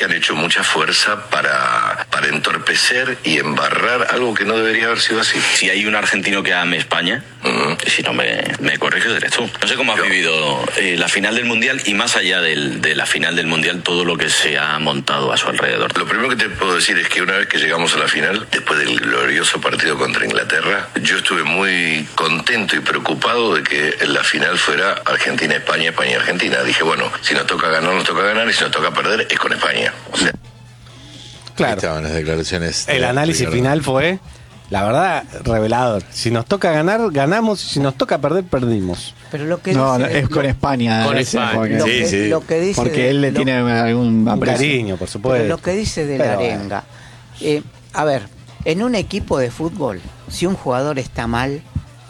han hecho mucha fuerza para entorpecer y embarrar algo que no debería haber sido así. Si hay un argentino que ame España, si no me corriges, eres tú. No sé cómo has vivido la final del Mundial y más allá de la final del Mundial, todo lo que se ha montado a su alrededor. Lo primero que te puedo decir es que una vez que llegamos a la final, después del glorioso partido contra Inglaterra, yo estuve muy contento y preocupado de que la final fuera Argentina-España, España-Argentina. Dije, bueno, si nos toca ganar, nos toca ganar, y si nos toca perder, es con España. O sea, claro. Ahí estaban las declaraciones. El análisis final fue, la verdad, revelador. Si nos toca ganar, ganamos. Si nos toca perder, perdimos. Pero lo que No, dice, es con España. Con ese, España. porque, lo que dice porque él le tiene algún Un cariño, por supuesto. Pero lo que dice de la arenga. A ver, en un equipo de fútbol, si un jugador está mal,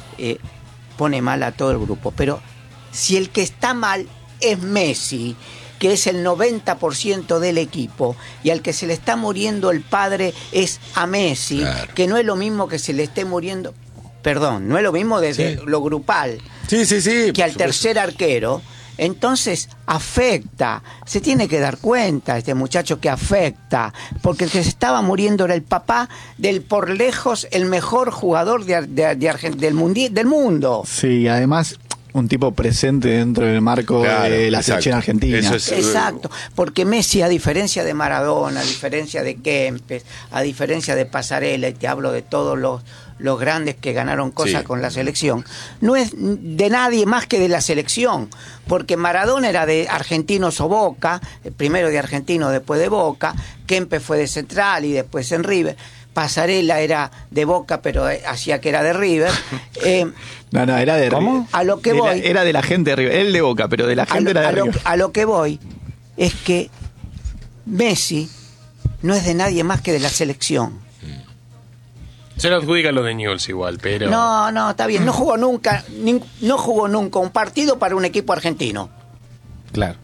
pone mal a todo el grupo. Pero si el que está mal es Messi, que es el 90% del equipo, y al que se le está muriendo el padre es a Messi, claro, que no es lo mismo que se le esté muriendo, perdón, no es lo mismo desde lo grupal, Sí, que al tercer arquero. Entonces afecta, se tiene que dar cuenta este muchacho que afecta, porque el que se estaba muriendo era el papá del por lejos el mejor jugador del mundo. Sí, además un tipo presente dentro del marco de la selección argentina. Eso es, Exacto, porque Messi, a diferencia de Maradona, a diferencia de Kempes, a diferencia de Pasarela, y te hablo de todos los grandes que ganaron cosas con la selección, no es de nadie más que de la selección, porque Maradona era de Argentinos o Boca, primero de Argentino, después de Boca, Kempes fue de Central y después en River, Pasarela era de Boca, pero hacía que era de River. No, era de ¿Cómo? River. A lo que voy. Era de la gente de River. Él de Boca, pero de la gente era de River. A lo que voy es que Messi no es de nadie más que de la selección. Se lo adjudican los de Newell's igual, pero... No, está bien. No jugó nunca un partido para un equipo argentino. Claro.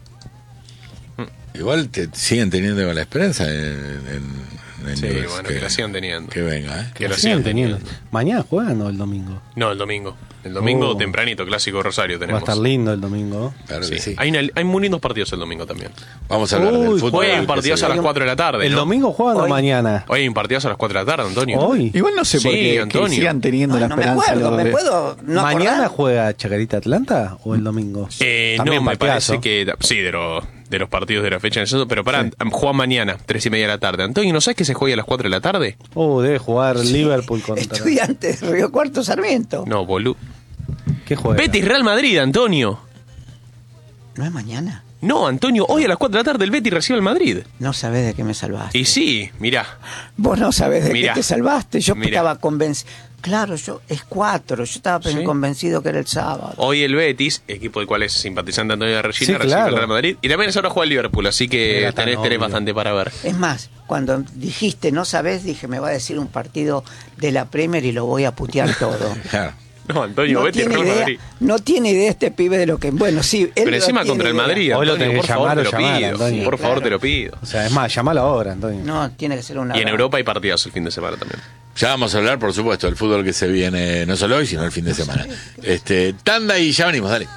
Igual te siguen teniendo la esperanza en Sí, Newell's, bueno, que la sigan teniendo. Que venga, Que lo Siguen sigan teniendo. teniendo. ¿Mañana juegan o el domingo? No, el domingo. El domingo tempranito, clásico Rosario Va a tenemos. estar lindo el domingo. Claro que Sí. sí. Hay muy lindos partidos el domingo también. Vamos a hablar del Uy, fútbol. Hoy hay un que partidazo se a las viene. 4 de la tarde, ¿El ¿no? domingo juegan o Hoy. mañana? Hoy hay un partidazo a las 4 de la tarde, Antonio. Hoy. Igual no sé por Sí, qué que Antonio. sigan teniendo la No me esperanza. acuerdo, los me de- puedo no ¿Mañana acordar. juega Chacarita Atlanta o el domingo? No, También me partidazo. parece que... Sí, de los partidos de la fecha en eso, pero juega mañana, 3:30 de la tarde. Antonio, ¿no sabes que se juega a las 4 de la tarde? Debe jugar Liverpool contra... Estudiantes de Río Cuarto Sarmiento. No, boludo. ¿Qué juega? Betis Real Madrid, Antonio. ¿No es mañana? No, Antonio, hoy a las 4 de la tarde el Betis recibe al Madrid. No sabés de qué me salvaste. Y sí, mirá. Vos no sabés de Mirá. qué te salvaste. Yo Mirá. estaba convencido. Claro, es 4. Yo estaba Sí. convencido que era el sábado. Hoy el Betis, equipo del cual es simpatizante Antonio de Regina, Sí, recibe claro. al Real Madrid. Y también ahora juega el Liverpool, así que Era tan tenés obvio. bastante para ver. Es más, cuando dijiste no sabés, dije me va a decir un partido de la Premier y lo voy a putear todo. Claro. No, Antonio, No Betis tiene Real idea, Madrid. no tiene idea este pibe de lo que... Bueno, sí, él Pero no encima tiene contra el idea. Madrid, Hoy lo Antonio, tenés por que favor, llamar te o lo llamar, pido. Antonio. Por favor, Claro. te lo pido. O sea, es más, llamalo ahora, Antonio. No, tiene que ser una... Y en Europa hay partidos el fin de semana también. Ya vamos a hablar, por supuesto, del fútbol que se viene no solo hoy, sino el fin de semana. Tanda y ya venimos, dale.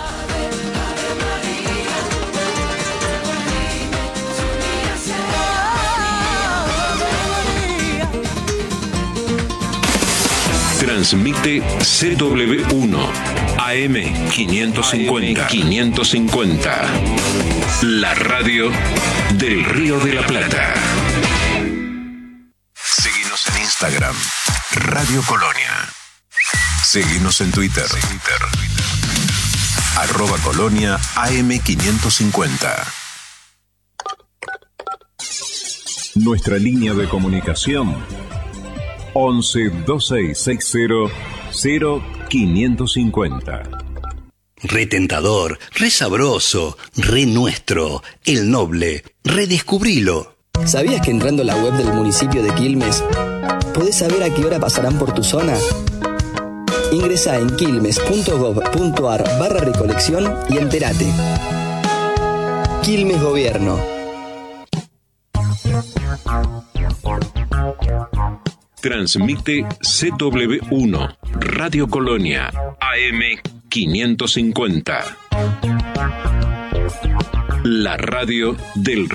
Transmite CW1 AM 550. La radio del Río de la Plata. Seguinos en Instagram, Radio Colonia. Seguinos en Twitter. @Colonia AM 550. Nuestra línea de comunicación 11 2660 0550. Re tentador, re sabroso, re nuestro, el noble, redescubrilo. ¿Sabías que entrando a la web del municipio de Quilmes podés saber a qué hora pasarán por tu zona? Ingresá en quilmes.gov.ar/recolección y entérate. Quilmes Gobierno. Transmite CW1 Radio Colonia AM 550. La radio del